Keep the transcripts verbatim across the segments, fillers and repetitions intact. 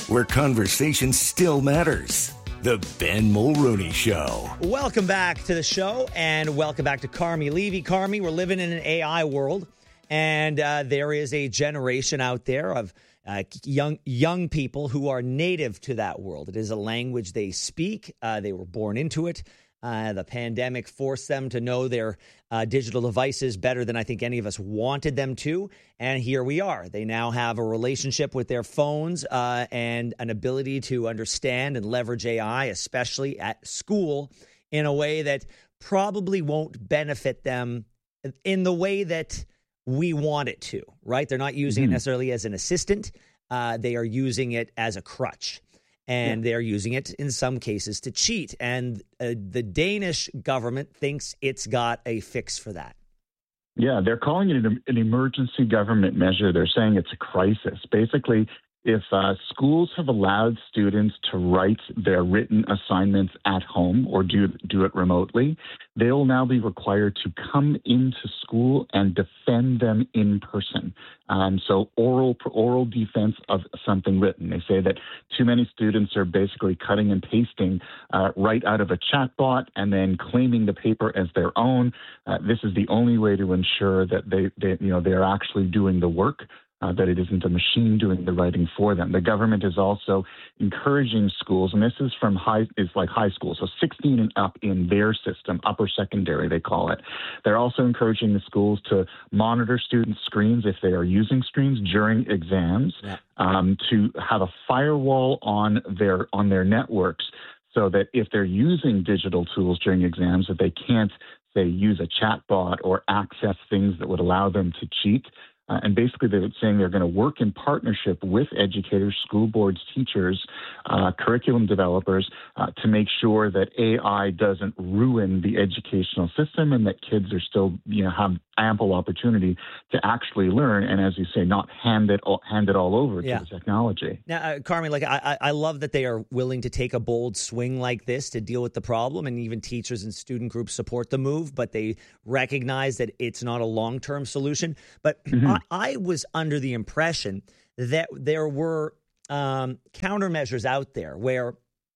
where conversation still matters. The Ben Mulroney Show. Welcome back to the show, and welcome back to Carmi Levy. Carmi, we're living in an A I world, and uh, there is a generation out there of uh, young young people who are native to that world. It is a language they speak. Uh, they were born into it. Uh, the pandemic forced them to know their uh, digital devices better than I think any of us wanted them to. And here we are. They now have a relationship with their phones uh, and an ability to understand and leverage A I, especially at school, in a way that probably won't benefit them in the way that we want it to, right? They're not using mm-hmm. it necessarily as an assistant. Uh, they are using it as a crutch. And yeah. they're using it in some cases to cheat. And uh, the Danish government thinks it's got a fix for that. Yeah, they're calling it an, an emergency government measure. They're saying it's a crisis. Basically, if uh, schools have allowed students to write their written assignments at home or do, do it remotely, they will now be required to come into school and defend them in person. Um, so oral oral defense of something written. They say that too many students are basically cutting and pasting uh, right out of a chatbot and then claiming the paper as their own. Uh, this is the only way to ensure that they, they you know, they are actually doing the work. Uh, that it isn't a machine doing the writing for them. The government is also encouraging schools, and this is from high, is like high school, so sixteen and up in their system, upper secondary they call it. They're also encouraging the schools to monitor students' screens if they are using screens during exams, yeah. um, to have a firewall on their on their networks so that if they're using digital tools during exams, that they can't, say, use a chatbot or access things that would allow them to cheat. Uh, and basically, they're saying they're going to work in partnership with educators, school boards, teachers, uh, curriculum developers uh, to make sure that A I doesn't ruin the educational system and that kids are still, you know, have ample opportunity to actually learn. And as you say, not hand it all, hand it all over yeah. to the technology. Now, uh, Carmi, like I, I love that they are willing to take a bold swing like this to deal with the problem, and even teachers and student groups support the move, but they recognize that it's not a long-term solution. But mm-hmm. I, I was under the impression that there were um, countermeasures out there where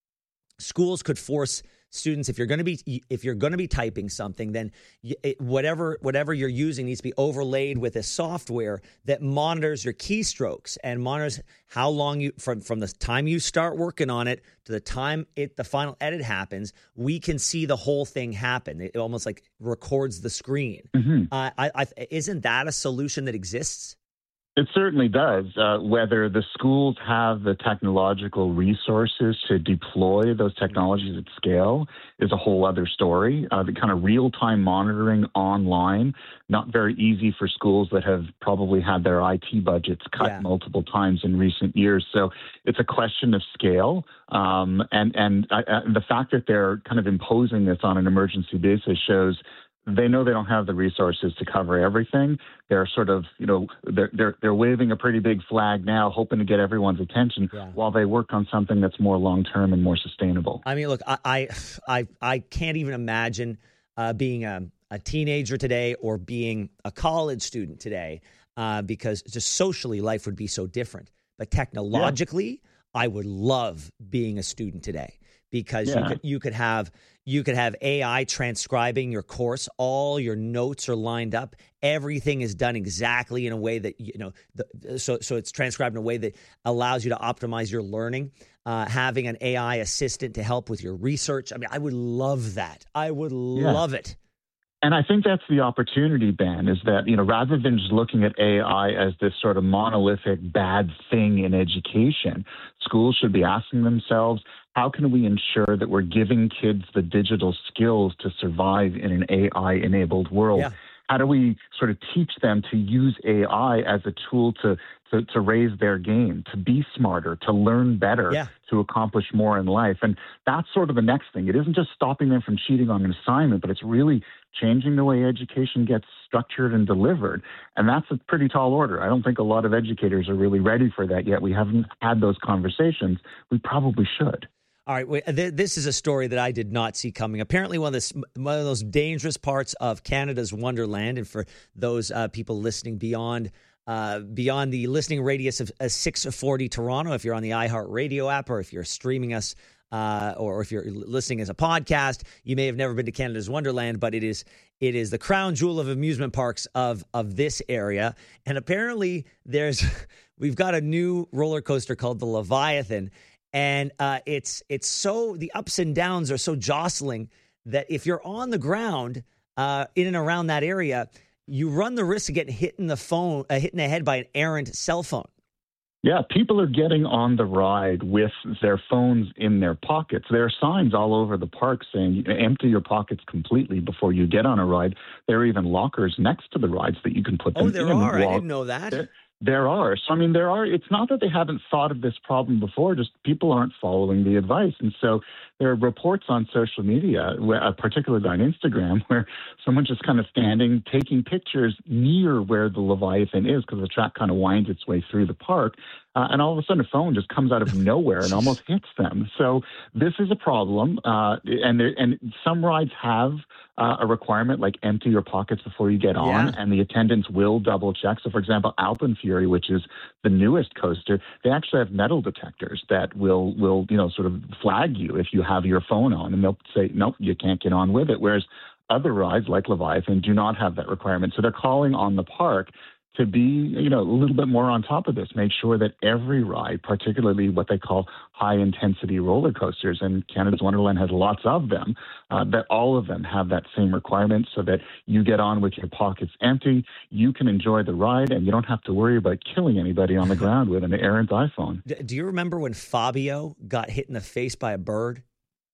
schools could force students, if you're going to be if you're going to be typing something, then it, whatever whatever you're using needs to be overlaid with a software that monitors your keystrokes and monitors how long you from from the time you start working on it to the time it the final edit happens. We can see the whole thing happen. It almost like records the screen. Mm-hmm. Uh, I, I, isn't that a solution that exists? It certainly does. Uh, whether the schools have the technological resources to deploy those technologies at scale is a whole other story. Uh, the kind of real-time monitoring online, not very easy for schools that have probably had their I T budgets cut yeah. multiple times in recent years. So it's a question of scale. Um, and and I, uh, the fact that they're kind of imposing this on an emergency basis shows they know they don't have the resources to cover everything. They're sort of, you know, they're they're, they're waving a pretty big flag now, hoping to get everyone's attention yeah. while they work on something that's more long-term and more sustainable. I mean, look, I I I can't even imagine uh, being a, a teenager today or being a college student today uh, because just socially life would be so different. But technologically, yeah. I would love being a student today. Because yeah. you could you could have you could have A I transcribing your course. All your notes are lined up. Everything is done exactly in a way that you know. The, so so it's transcribed in a way that allows you to optimize your learning. Uh, having an A I assistant to help with your research. I mean, I would love that. I would yeah. love it. And I think that's the opportunity, Ben, is that, you know, rather than just looking at A I as this sort of monolithic bad thing in education, schools should be asking themselves, how can we ensure that we're giving kids the digital skills to survive in an A I-enabled world? Yeah. How do we sort of teach them to use A I as a tool to to, to raise their game, to be smarter, to learn better, yeah. to accomplish more in life? And that's sort of the next thing. It isn't just stopping them from cheating on an assignment, but it's really changing the way education gets structured and delivered. And that's a pretty tall order. I don't think a lot of educators are really ready for that yet. We haven't had those conversations. We probably should. All right, wait, th- this is a story that I did not see coming. Apparently, one of, this, one of those dangerous parts of Canada's Wonderland, and for those uh, people listening beyond uh, beyond the listening radius of uh, six forty Toronto, if you're on the iHeartRadio app or if you're streaming us uh, or if you're listening as a podcast, you may have never been to Canada's Wonderland, but it is it is the crown jewel of amusement parks of of this area. And apparently there's we've got a new roller coaster called the Leviathan. And uh, it's it's so the ups and downs are so jostling that if you're on the ground uh, in and around that area, you run the risk of getting hit in the phone, uh, hit in the head by an errant cell phone. Yeah, people are getting on the ride with their phones in their pockets. There are signs all over the park saying empty your pockets completely before you get on a ride. There are even lockers next to the rides that you can put them in. Oh, there are. I didn't know that. There, There are. So, I mean, there are. It's not that they haven't thought of this problem before, just people aren't following the advice. And so there are reports on social media, particularly on Instagram, where someone's just kind of standing, taking pictures near where the Leviathan is because the track kind of winds its way through the park. Uh, and all of a sudden, a phone just comes out of nowhere and almost hits them. So this is a problem. Uh, and there, and some rides have uh, a requirement like empty your pockets before you get on, yeah. and the attendants will double check. So, for example, Alpenfury, which is the newest coaster, they actually have metal detectors that will will you know sort of flag you if you have your phone on, and they'll say, nope, you can't get on with it. Whereas other rides like Leviathan do not have that requirement. So they're calling on the park to be, you know, a little bit more on top of this, make sure that every ride, particularly what they call high-intensity roller coasters, and Canada's Wonderland has lots of them, uh, that all of them have that same requirement so that you get on with your pockets empty, you can enjoy the ride, and you don't have to worry about killing anybody on the ground with an errant iPhone. Do you remember when Fabio got hit in the face by a bird?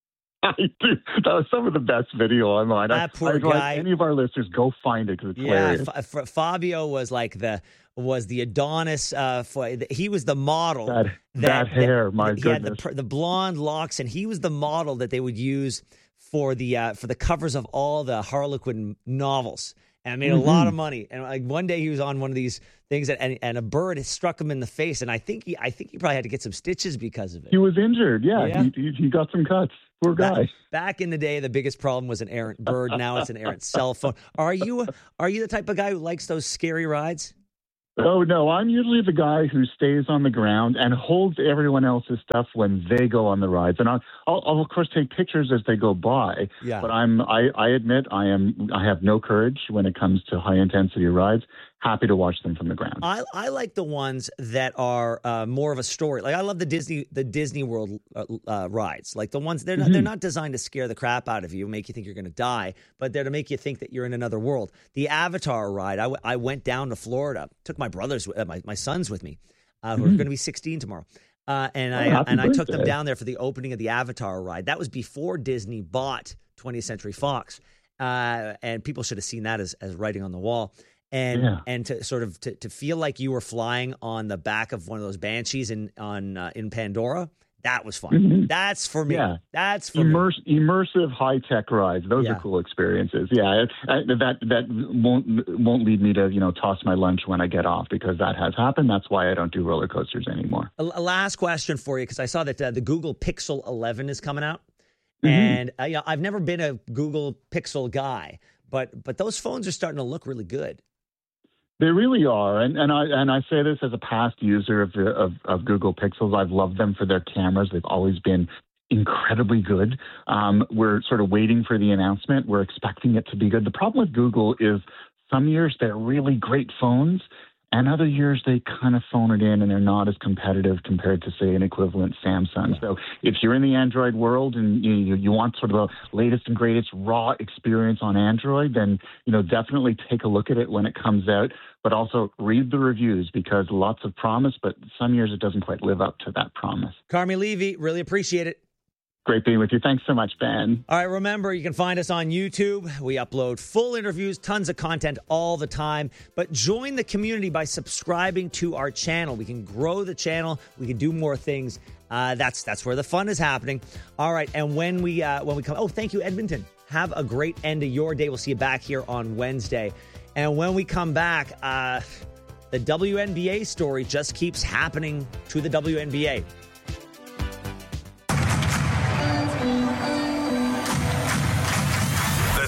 I do. That was some of the best video online. That poor I, guy. Like any of our listeners, go find it because it's yeah, hilarious. F- F- Fabio was like the was the Adonis. Uh, for, he was the model. That, that, that hair, that, my he goodness. had the, the blonde locks, and he was the model that they would use for the uh, for the covers of all the Harlequin novels. And I made mm-hmm. a lot of money. And like one day he was on one of these things, that, and, and a bird struck him in the face. And I think he, I think he probably had to get some stitches because of it. He was injured. Yeah, yeah. He, he, he got some cuts. Poor guy. Back, back in the day, the biggest problem was an errant bird. Now it's an errant cell phone. Are you are you the type of guy who likes those scary rides? Oh, no, I'm usually the guy who stays on the ground and holds everyone else's stuff when they go on the rides. And I'll, I'll, I'll of course, take pictures as they go by. Yeah. But I'm, I, I admit I am, I have no courage when it comes to high-intensity rides. Happy to watch them from the ground. I, I like the ones that are uh, more of a story. Like I love the Disney the Disney World uh, uh, rides. Like the ones they're not, mm-hmm. they're not designed to scare the crap out of you, make you think you're going to die, but they're to make you think that you're in another world. The Avatar ride, I, w- I went down to Florida, took my brothers, uh, my my sons with me, uh, who mm-hmm. are going to be sixteen tomorrow, uh, and oh, I and birthday. I took them down there for the opening of the Avatar ride. That was before Disney bought twentieth Century Fox, uh, and people should have seen that as as writing on the wall. And yeah. and to sort of to, to feel like you were flying on the back of one of those Banshees in on uh, in Pandora, that was fun. Mm-hmm. That's for me. Yeah. That's for Immers- me. Immersive high tech rides. Those yeah. are cool experiences. Yeah, it, uh, that that won't won't lead me to you know toss my lunch when I get off because that has happened. That's why I don't do roller coasters anymore. A, a last question for you because I saw that uh, the Google Pixel eleven is coming out, mm-hmm. and uh, you know, I've never been a Google Pixel guy, but but those phones are starting to look really good. They really are, and and I and I say this as a past user of, the, of of Google Pixels. I've loved them for their cameras. They've always been incredibly good. Um, we're sort of waiting for the announcement. We're expecting it to be good. The problem with Google is some years they're really great phones, and other years they kind of phone it in, and they're not as competitive compared to, say, an equivalent Samsung. Yeah. So if you're in the Android world and you, you you want sort of the latest and greatest raw experience on Android, then you know definitely take a look at it when it comes out. But also read the reviews because lots of promise, but some years it doesn't quite live up to that promise. Carmi Levy, really appreciate it. Great being with you. Thanks so much, Ben. All right, remember, you can find us on YouTube. We upload full interviews, tons of content all the time. But join the community by subscribing to our channel. We can grow the channel. We can do more things. Uh, that's that's where the fun is happening. All right, and when we uh, when we come, oh, thank you, Edmonton. Have a great end of your day. We'll see you back here on Wednesday. And when we come back, uh, the W N B A story just keeps happening to the W N B A.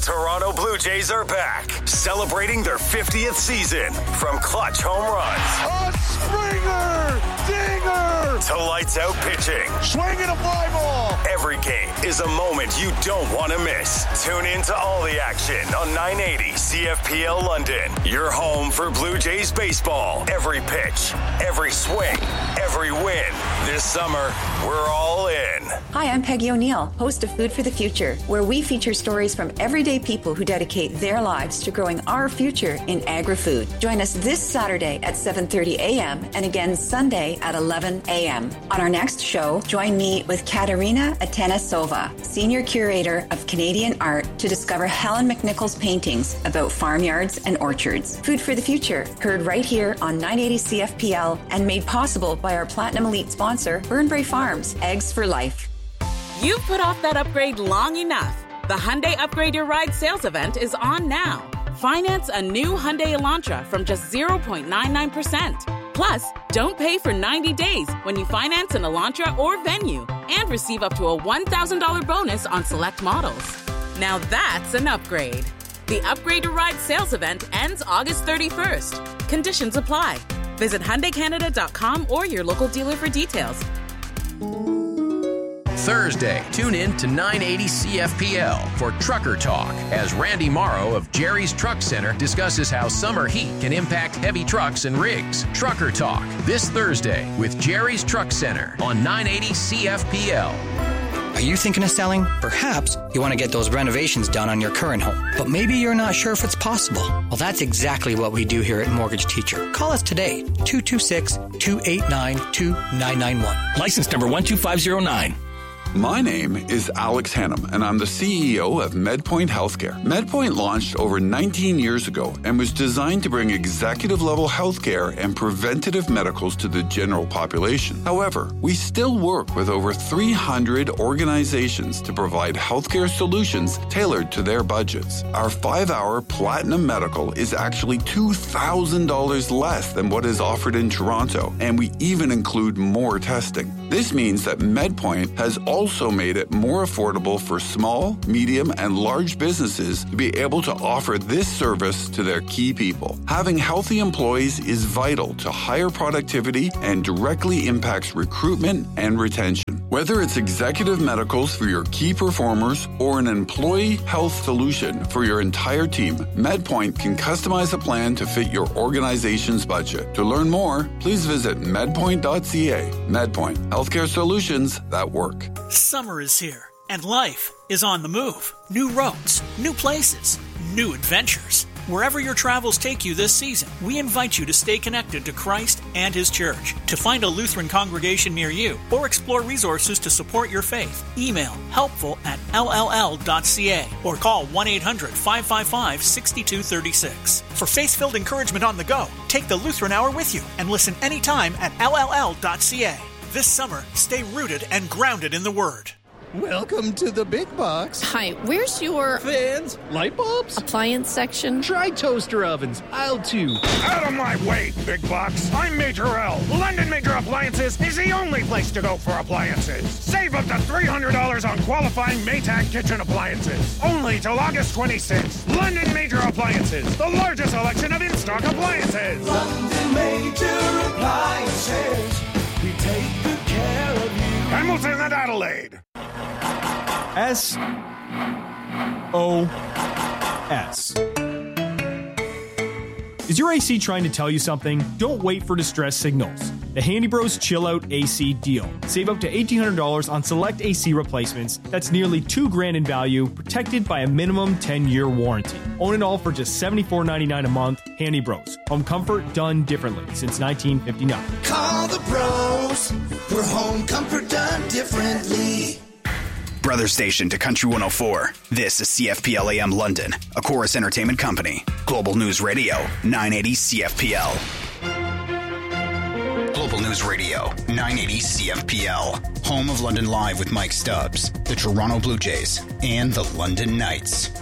Toronto Blue Jays are back, celebrating their fiftieth season. From clutch home runs, a Springer, dinger, to lights out pitching. Swinging a fly ball. Every game is a moment you don't want to miss. Tune in to all the action on nine eighty C F P L London. Your home for Blue Jays baseball. Every pitch, every swing, every win. This summer, we're all in. Hi, I'm Peggy O'Neill, host of Food for the Future, where we feature stories from everyday people who dedicate their lives to growing our future in agri-food. Join us this Saturday at seven thirty a.m. and again Sunday at eleven a.m. On our next show, join me with Katerina Atanasova, Senior Curator of Canadian Art, to discover Helen McNichol's paintings about farmyards and orchards. Food for the Future, heard right here on nine eighty C F P L and made possible by our Platinum Elite sponsor, Burnbrae Farms, Eggs for Life. You've put off that upgrade long enough. The Hyundai Upgrade Your Ride sales event is on now. Finance a new Hyundai Elantra from just zero point nine nine percent. Plus, don't pay for ninety days when you finance an Elantra or Venue, and receive up to a one thousand dollars bonus on select models. Now that's an upgrade. The Upgrade Your Ride sales event ends August thirty-first. Conditions apply. Visit Hyundai Canada dot com or your local dealer for details. Thursday, tune in to nine eighty C F P L for Trucker Talk as Randy Morrow of Jerry's Truck Center discusses how summer heat can impact heavy trucks and rigs. Trucker Talk this Thursday with Jerry's Truck Center on nine eighty C F P L. Are you thinking of selling? Perhaps you want to get those renovations done on your current home, but maybe you're not sure if it's possible. Well, that's exactly what we do here at Mortgage Teacher. Call us today, two two six, two eight nine, two nine nine one. License number one two five zero nine. My name is Alex Hannum, and I'm the C E O of MedPoint Healthcare. MedPoint launched over nineteen years ago and was designed to bring executive-level healthcare and preventative medicals to the general population. However, we still work with over three hundred organizations to provide healthcare solutions tailored to their budgets. Our five-hour Platinum Medical is actually two thousand dollars less than what is offered in Toronto, and we even include more testing. This means that MedPoint has also made it more affordable for small, medium, and large businesses to be able to offer this service to their key people. Having healthy employees is vital to higher productivity and directly impacts recruitment and retention. Whether it's executive medicals for your key performers or an employee health solution for your entire team, MedPoint can customize a plan to fit your organization's budget. To learn more, please visit medpoint dot c a. MedPoint, healthcare solutions that work. Summer is here, and life is on the move. New roads, new places, new adventures. Wherever your travels take you this season, we invite you to stay connected to Christ and His Church. To find a Lutheran congregation near you or explore resources to support your faith, email helpful at l l l dot c a or call one eight hundred, five five five, six two three six. For faith-filled encouragement on the go, take the Lutheran Hour with you and listen anytime at l l l dot c a. This summer, stay rooted and grounded in the Word. Welcome to the big box. Hi, where's your... Fans, light bulbs, appliance section? Try toaster ovens, aisle two. Out of my way, big box. I'm Major L. London Major Appliances is the only place to go for appliances. Save up to three hundred dollars on qualifying Maytag kitchen appliances. Only till August twenty-sixth. London Major Appliances, the largest selection of in-stock appliances. London Major Appliances, we take good care of you. Hamilton and Adelaide. S O S. Is your A C trying to tell you something? Don't wait for distress signals. The Handy Bros Chill Out A C deal. Save up to eighteen hundred dollars on select A C replacements. That's nearly two grand in value, protected by a minimum ten-year warranty. Own it all for just seventy-four ninety-nine a month. Handy Bros. Home comfort done differently since nineteen fifty-nine. Call the pros for home comfort done differently. Brother station to Country one oh four. This is C F P L A M London, a Chorus Entertainment Company. Global News Radio, nine eighty C F P L. Global News Radio, nine eighty C F P L. Home of London Live with Mike Stubbs, the Toronto Blue Jays, and the London Knights.